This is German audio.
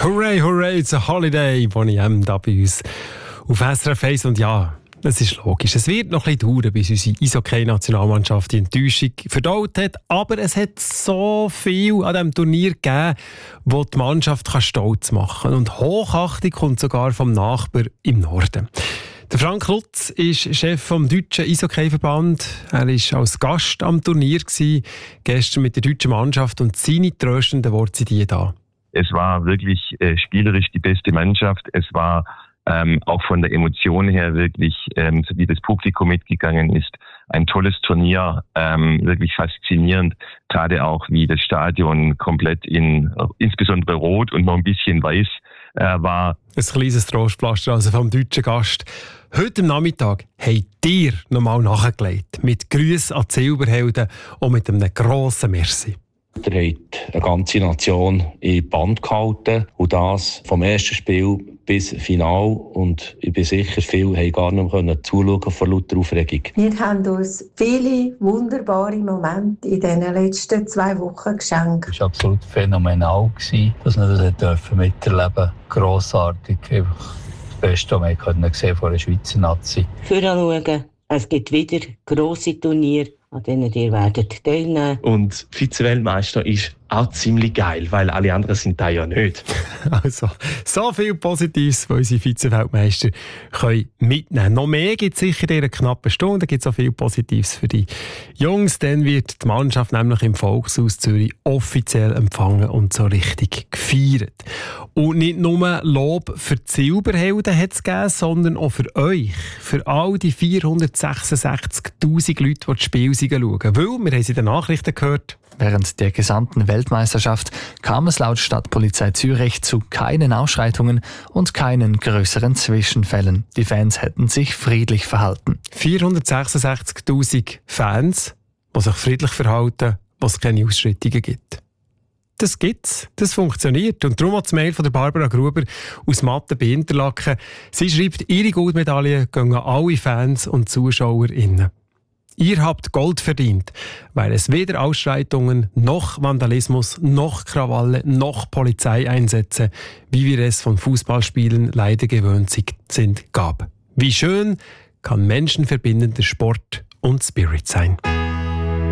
Hooray, hooray, it's a holiday, Bonnie M. da bei uns auf SRF 1. Und ja, das ist logisch. Es wird noch ein bisschen dauern, bis unsere Eishockey-Nationalmannschaft die Enttäuschung verdaut hat. Aber es hat so viel an diesem Turnier gegeben, wo die Mannschaft stolz machen kann. Und Hochachtung kommt sogar vom Nachbar im Norden. Der Frank Lutz ist Chef vom Deutschen Eishockey-Verband. Er war als Gast am Turnier gestern mit der deutschen Mannschaft. Und seine tröstenden Worte sind die da. Es war wirklich spielerisch die beste Mannschaft. Es war auch von der Emotion her wirklich, wie das Publikum mitgegangen ist, ein tolles Turnier, wirklich faszinierend. Gerade auch, wie das Stadion komplett insbesondere rot und noch ein bisschen weiß war. Ein kleines Trostpflaster also vom deutschen Gast. Heute am Nachmittag habt ihr nochmal nachgelegt. Mit Grüßen an die Silberhelden und mit einem grossen Merci. Ihr habt eine ganze Nation in Band gehalten. Und das vom ersten Spiel bis Final. Und ich bin sicher, viele haben gar nicht mehr zuschauen vor lauter Aufregung. Wir haben uns viele wunderbare Momente in den letzten 2 Wochen geschenkt. Es war absolut phänomenal, dass wir das miterleben durften. Grossartig. Einfach das Beste, was wir gesehen von der Schweizer Nazi. Voranschauen. Es gibt wieder grosse Turniere, an denen ihr werdet teilnehmen. Und Vize-Weltmeister ist auch ziemlich geil, weil alle anderen sind da ja nicht. Also, so viel Positives, was unsere Vize-Weltmeister mitnehmen können. Noch mehr gibt es sicher in einer knappen Stunde. Da gibt es auch viel Positives für die Jungs. Dann wird die Mannschaft nämlich im Volkshaus Zürich offiziell empfangen und so richtig gefeiert. Und nicht nur Lob für die Silberhelden hat es gegeben, sondern auch für euch. Für all die 466'000 Leute, die das Spiel schauen. Weil, wir haben es in den Nachrichten gehört, während der gesamten Weltmeisterschaft kam es laut Stadtpolizei Zürich zu keinen Ausschreitungen und keinen größeren Zwischenfällen. Die Fans hätten sich friedlich verhalten. 466'000 Fans, die sich friedlich verhalten, wo es keine Ausschreitungen gibt. Das gibt's, das funktioniert. Und darum hat das Mail von der Barbara Gruber aus Matten bei Interlaken. Sie schreibt, ihre Goldmedaillen gehen an alle Fans und ZuschauerInnen. Ihr habt Gold verdient, weil es weder Ausschreitungen, noch Vandalismus, noch Krawalle, noch Polizeieinsätze, wie wir es von Fußballspielen leider gewöhnt sind, gab. Wie schön kann menschenverbindender Sport und Spirit sein.